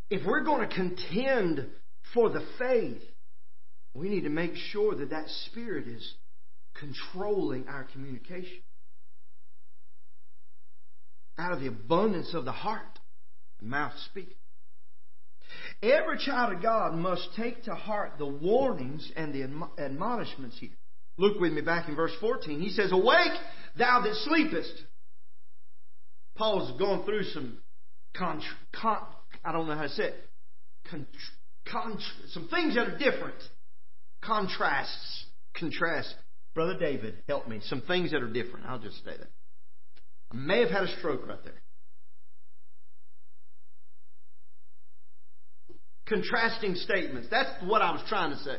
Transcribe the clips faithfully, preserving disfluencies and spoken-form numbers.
if we're going to contend for the faith, we need to make sure that that Spirit is controlling our communication. Out of the abundance of the heart, the mouth speaks. Every child of God must take to heart the warnings and the admonishments here. Look with me back in verse fourteen. He says, "Awake, thou that sleepest." Paul's going through some, con, con, I don't know how to say it, con, con, some things that are different. Contrasts. Contrast. Brother David, help me. Some things that are different. I'll just say that. I may have had a stroke right there. Contrasting statements. That's what I was trying to say.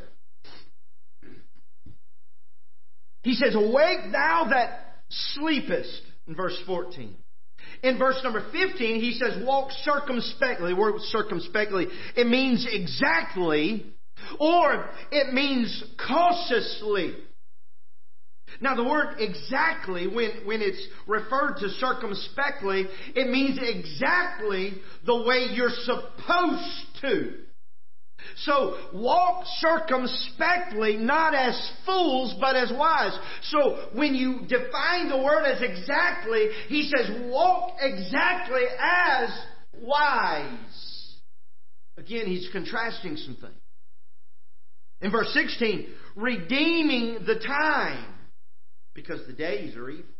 He says, "Awake thou that sleepest," in verse fourteen. In verse number fifteen, he says, "Walk circumspectly." The word circumspectly, it means exactly, or it means cautiously. Now the word exactly, when, when it's referred to circumspectly, it means exactly the way you're supposed to. So walk circumspectly, not as fools, but as wise. So when you define the word as exactly, he says walk exactly as wise. Again, he's contrasting some things. In verse sixteen, redeeming the time, because the days are evil.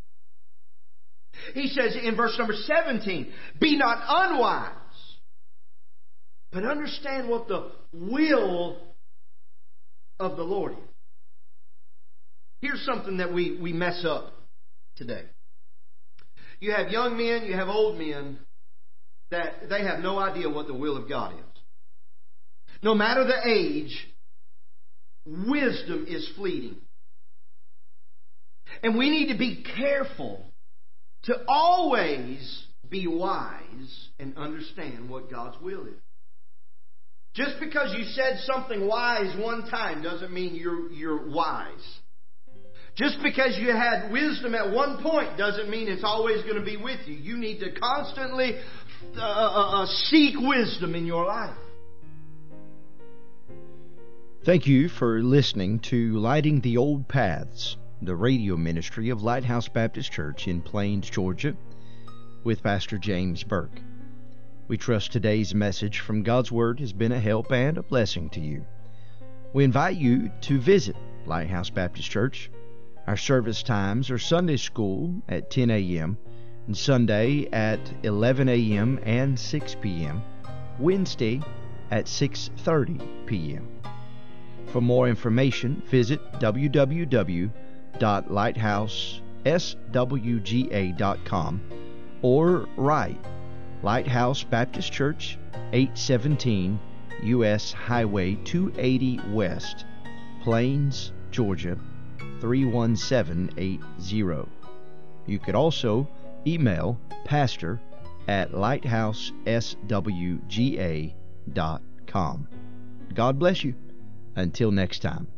He says in verse number seventeen, be not unwise, but understand what the will of the Lord is. Here's something that we, we mess up today. You have young men, you have old men, that they have no idea what the will of God is. No matter the age, wisdom is fleeting. And we need to be careful to always be wise and understand what God's will is. Just because you said something wise one time doesn't mean you're, you're wise. Just because you had wisdom at one point doesn't mean it's always going to be with you. You need to constantly uh, uh, seek wisdom in your life. Thank you for listening to Lighting the Old Paths, the radio ministry of Lighthouse Baptist Church in Plains, Georgia, with Pastor James Burke. We trust today's message from God's Word has been a help and a blessing to you. We invite you to visit Lighthouse Baptist Church. Our service times are Sunday school at ten a.m. and Sunday at eleven a.m. and six p.m., Wednesday at six thirty p.m. For more information, visit w w w dot lighthouse s w g a dot com or write Lighthouse Baptist Church, eight seventeen U S Highway two eighty West, Plains, Georgia, three one seven eight zero. You could also email pastor at lighthouse s w g a dot com. God bless you. Until next time.